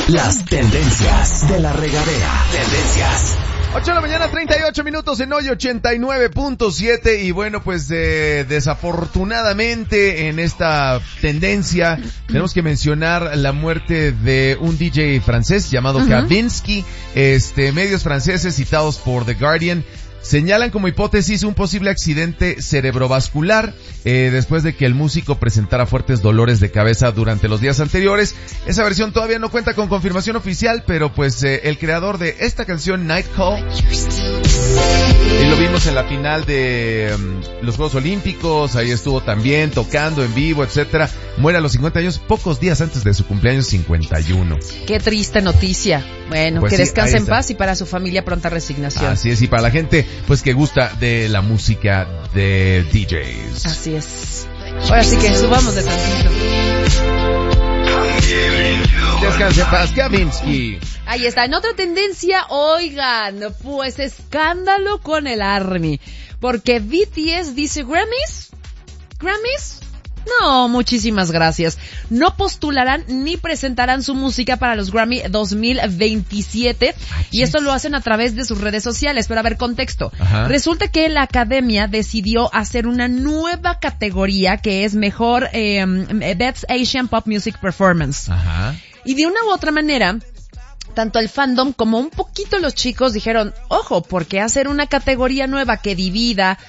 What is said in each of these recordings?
Las tendencias de la regadera. Tendencias. 8 de la mañana, 38 minutos en hoy 89.7 y bueno, pues desafortunadamente en esta tendencia tenemos que mencionar la muerte de un DJ francés llamado Kavinsky. Medios franceses citados por The Guardian señalan como hipótesis un posible accidente cerebrovascular después de que el músico presentara fuertes dolores de cabeza durante los días anteriores. Esa versión todavía no cuenta con confirmación oficial, pero pues el creador de esta canción, Night Call, y lo vimos en la final de los Juegos Olímpicos, ahí estuvo también tocando en vivo, etcétera. Muere a los 50 años, pocos días antes de su cumpleaños 51. Qué triste noticia. Bueno, pues que descanse en paz y para su familia pronta resignación. Así es, y para la gente pues que gusta de la música de DJs. Así es. Ahora sí que subamos de tantito. Descanse en paz, Kavinsky. Ahí está. En otra tendencia, oigan, pues escándalo con el ARMY. Porque BTS dice ¿Grammys? No, muchísimas gracias. No postularán ni presentarán su música para los Grammy 2027 y esto lo hacen a través de sus redes sociales. Pero a ver, contexto. Resulta que la academia decidió hacer una nueva categoría que es mejor Best Asian Pop Music Performance. Y de una u otra manera, tanto el fandom como un poquito los chicos dijeron, ojo, ¿por qué hacer una categoría nueva que divida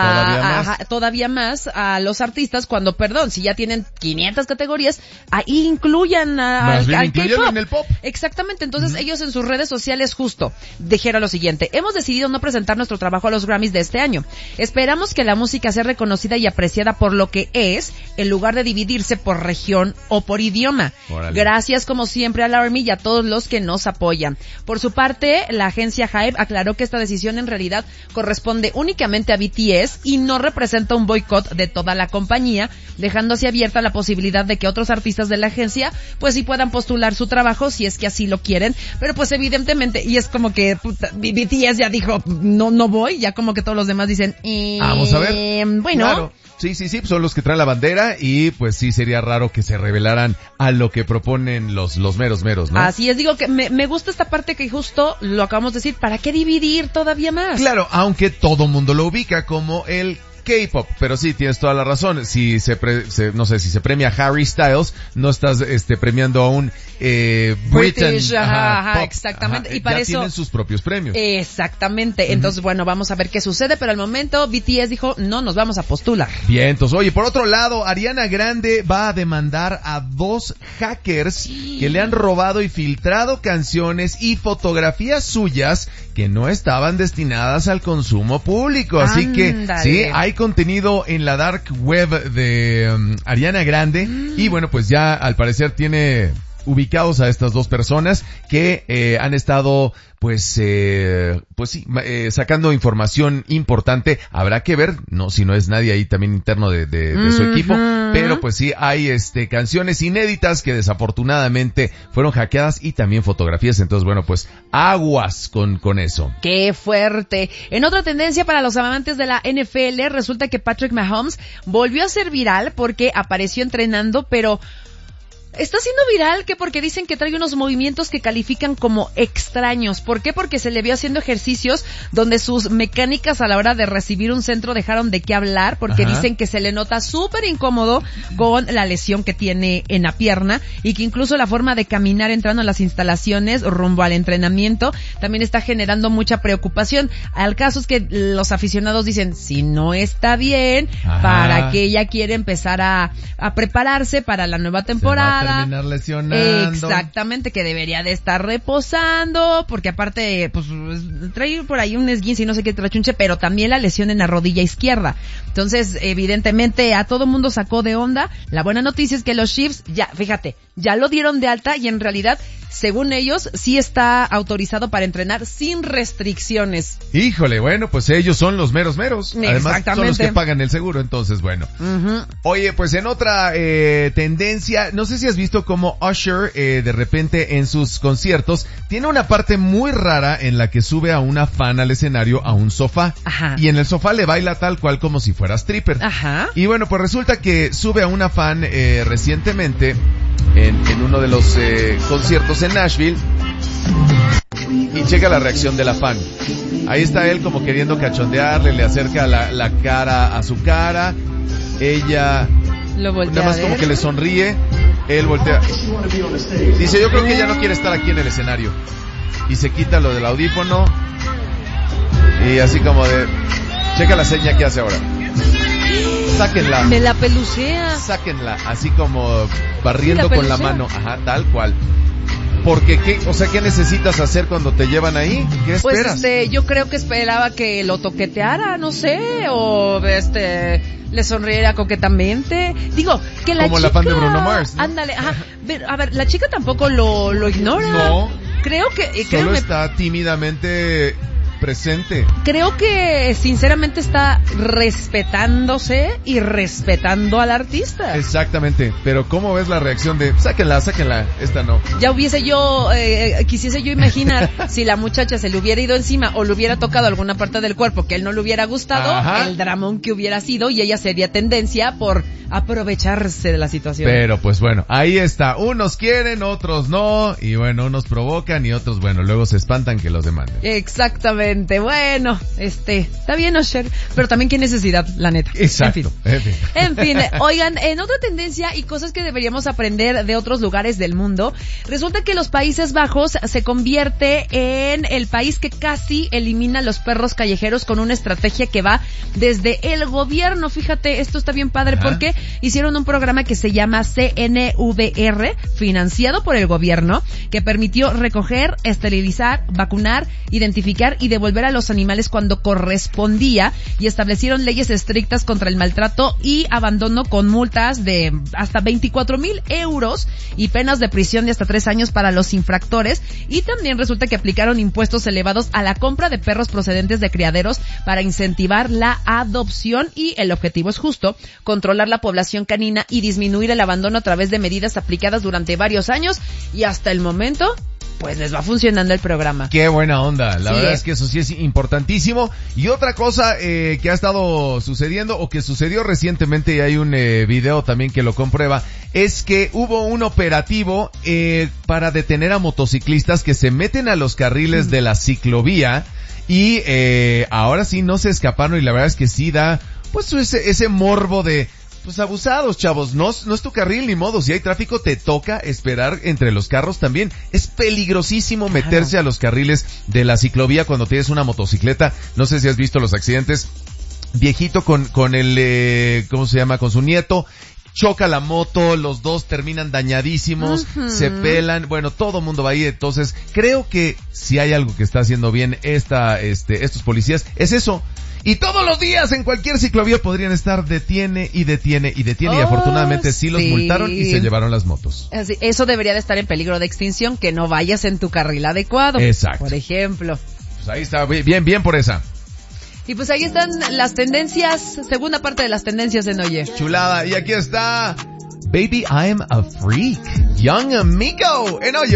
todavía más a los artistas cuando, perdón, si ya tienen 500 categorías, ahí incluyan al K-pop? En el pop. Exactamente, entonces ellos en sus redes sociales justo dijeron lo siguiente: hemos decidido no presentar nuestro trabajo a los Grammys de este año. Esperamos que la música sea reconocida y apreciada por lo que es, en lugar de dividirse por región o por idioma. Órale. Gracias como siempre al ARMY y a todos los que nos apoyan. Por su parte, la agencia Hype aclaró que esta decisión en realidad corresponde únicamente a BTS y no representa un boicot de toda la compañía, dejando así abierta la posibilidad de que otros artistas de la agencia pues sí puedan postular su trabajo si es que así lo quieren, pero pues evidentemente, y es como que BTS ya dijo no voy, ya como que todos los demás dicen vamos a ver. Bueno, claro. Sí, son los que traen la bandera y pues sí sería raro que se rebelaran a lo que proponen los meros, ¿no? Así es, digo que me gusta esta parte que justo lo acabamos de decir, ¿para qué dividir todavía más? Claro, aunque todo mundo lo ubica como el K-pop, pero sí, tienes toda la razón. Si no sé, si se premia a Harry Styles, no estás premiando a un British, pop, exactamente. Y para ya eso tienen sus propios premios. Exactamente. Entonces, bueno, vamos a ver qué sucede, pero al momento BTS dijo, no nos vamos a postular. Bien, entonces, oye, por otro lado, Ariana Grande va a demandar a 2 hackers que le han robado y filtrado canciones y fotografías suyas que no estaban destinadas al consumo público. Así que, sí, hay contenido en la dark web de Ariana Grande y bueno, pues ya al parecer tiene ubicados a estas 2 personas que han estado sacando información importante. Habrá que ver, si no es nadie ahí también interno de su equipo, pero pues sí hay canciones inéditas que desafortunadamente fueron hackeadas y también fotografías. Entonces, bueno, pues aguas con eso. ¡Qué fuerte! En otra tendencia para los amantes de la NFL, resulta que Patrick Mahomes volvió a ser viral porque apareció entrenando, pero está siendo viral que porque dicen que trae unos movimientos que califican como extraños. ¿Por qué? Porque se le vio haciendo ejercicios donde sus mecánicas a la hora de recibir un centro dejaron de qué hablar, porque dicen que se le nota súper incómodo con la lesión que tiene en la pierna y que incluso la forma de caminar entrando a las instalaciones rumbo al entrenamiento también está generando mucha preocupación. Al caso es que los aficionados dicen, si no está bien, ¿para qué ella quiere empezar a prepararse para la nueva temporada? Terminar lesionando. Exactamente, que debería de estar reposando, porque aparte, pues, trae por ahí un esguince y no sé qué trachunche, pero también la lesión en la rodilla izquierda. Entonces, evidentemente, a todo mundo sacó de onda. La buena noticia es que los Chiefs, ya lo dieron de alta y en realidad, según ellos, sí está autorizado para entrenar sin restricciones. Híjole, bueno, pues ellos son los meros. Además, son los que pagan el seguro, entonces, bueno. Oye, pues en otra tendencia, no sé si has visto cómo Usher, de repente en sus conciertos, tiene una parte muy rara en la que sube a una fan al escenario a un sofá. Y en el sofá le baila tal cual como si fuera stripper. Y bueno, pues resulta que sube a una fan recientemente en uno de los conciertos en Nashville y checa la reacción de la fan. Ahí está él como queriendo cachondearle, le acerca la cara a su cara, ella Lo voltea nada más a ver. como que le sonríe, él voltea. Dice, yo creo que ella no quiere estar aquí en el escenario. Y se quita lo del audífono y así como de, checa la seña que hace ahora. Sáquenla. Me la pelucea. Sáquenla, así como barriendo Sí, la con la pelucea. mano, ajá, tal cual. Porque ¿qué necesitas hacer cuando te llevan ahí? ¿Qué Pues esperas? yo creo que esperaba que lo toqueteara, no sé, o le sonriera coquetamente. Digo, que la Como chica... la fan de Bruno Mars, ¿no? Ándale, ajá. A ver, la chica tampoco lo ignora. No. Creo que... Solo créeme, está tímidamente presente. creo que sinceramente está respetándose y respetando al artista. Exactamente. Pero ¿cómo ves la reacción de, sáquenla, esta no? Ya quisiese yo imaginar si la muchacha se le hubiera ido encima o le hubiera tocado alguna parte del cuerpo que a él no le hubiera gustado, Ajá. el dramón que hubiera sido y ella sería tendencia por aprovecharse de la situación. Pero pues bueno, ahí está. Unos quieren, otros no. Y bueno, unos provocan y otros, bueno, luego se espantan que los demanden. Exactamente. Bueno, está bien, Usher, pero también qué necesidad, la neta. Exacto. En fin, oigan, en otra tendencia y cosas que deberíamos aprender de otros lugares del mundo, resulta que los Países Bajos se convierte en el país que casi elimina los perros callejeros con una estrategia que va desde el gobierno. Fíjate, esto está bien padre. Ajá. Porque hicieron un programa que se llama CNVR, financiado por el gobierno, que permitió recoger, esterilizar, vacunar, identificar y devolver a los animales cuando correspondía, y establecieron leyes estrictas contra el maltrato y abandono con multas de hasta 24,000 euros y penas de prisión de hasta 3 años para los infractores. Y también resulta que aplicaron impuestos elevados a la compra de perros procedentes de criaderos para incentivar la adopción, y el objetivo es justo controlar la población canina y disminuir el abandono a través de medidas aplicadas durante varios años, y hasta el momento pues les va funcionando el programa. Qué buena onda, la Sí, verdad es que eso sí es importantísimo. Y otra cosa que ha estado sucediendo o que sucedió recientemente, y hay un video también que lo comprueba, es que hubo un operativo para detener a motociclistas que se meten a los carriles de la ciclovía y ahora sí no se escaparon, y la verdad es que sí da pues ese morbo de, pues abusados, chavos, no es tu carril ni modo, si hay tráfico te toca esperar entre los carros también. Es peligrosísimo meterse a los carriles de la ciclovía cuando tienes una motocicleta. No sé si has visto los accidentes, viejito con el, ¿cómo se llama? Con su nieto, choca la moto, los dos terminan dañadísimos, se pelan, bueno, todo el mundo va ahí. Entonces, creo que si hay algo que está haciendo bien estos policías, es eso. Y todos los días en cualquier ciclovía podrían estar detiene y afortunadamente sí los multaron y se llevaron las motos. Así, eso debería de estar en peligro de extinción, que no vayas en tu carril adecuado. Exacto. Por ejemplo. Pues ahí está, bien por esa. Y pues ahí están las tendencias, segunda parte de las tendencias en Oye. Chulada, y aquí está Baby I'm a Freak, Young Amigo en Oye.